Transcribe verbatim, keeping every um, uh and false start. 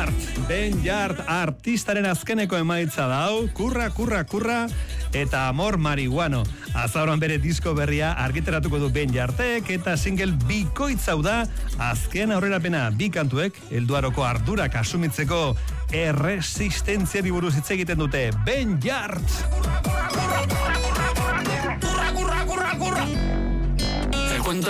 Yard. Ben Yard artistaren azkeneko emaitza da hau, kurra, kurra, kurra, eta amor marihuano. Azauran bere disko berria argitaratuko du Ben Yardek, eta single bikoitzau da, azken aurrerapena bi kantuek, helduaroko ardurak asumitzeko erresistentziari buruz hitz egiten dute. Ben Yard!